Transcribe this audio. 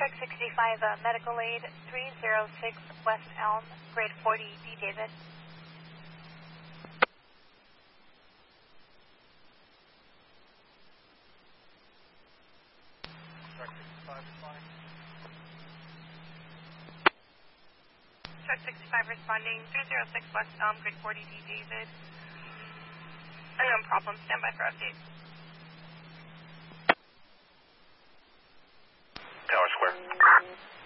Truck 65, medical aid, 306 West Elm, grade 40, D. David. Truck 65 responding. Truck 65 responding, 306 West Elm, grade 40, D. David. Unknown problem, stand by for update. Tower Square.